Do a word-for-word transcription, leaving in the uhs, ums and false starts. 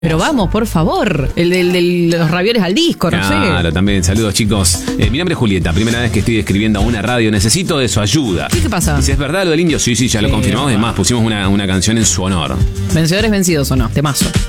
Pero vamos, por favor. El de los ravioles al disco, no claro, sé. Claro, también. Saludos, chicos. Eh, mi nombre es Julieta. Primera vez que estoy escribiendo a una radio. Necesito de su ayuda. ¿Qué, qué pasa? ¿Y si es verdad lo del indio? Sí, sí, ya lo Sí, confirmamos. Es más, pusimos una, una canción en su honor. Vencedores vencidos o no. Temazo.